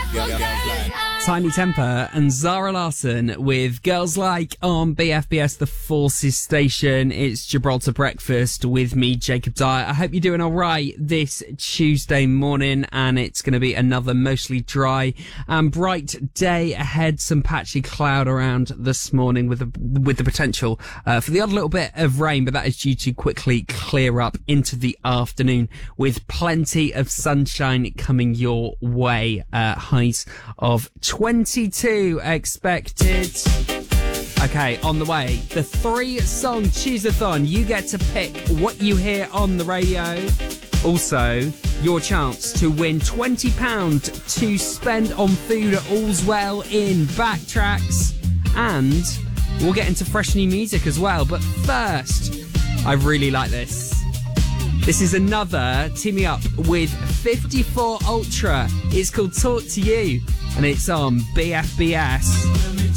Tiny Temper and Zara Larsson with Girls Like on BFBS, the Forces station. It's Gibraltar Breakfast with me, Jacob Dyer. I hope you're doing all right this Tuesday morning, and it's going to be another mostly dry and bright day ahead. Some patchy cloud around this morning with the potential for the odd little bit of rain, but that is due to quickly clear up into the afternoon with plenty of sunshine coming your way. Highs of 22 expected. Okay, on the way, the 3-song Chooseathon. You get to pick what you hear on the radio. Also, your chance to win £20 to spend on food at Allswell in Backtracks. And we'll get into fresh new music as well. But first, I really like this. This is another teaming up with 54 Ultra. It's called Talk to You, and it's on BFBS.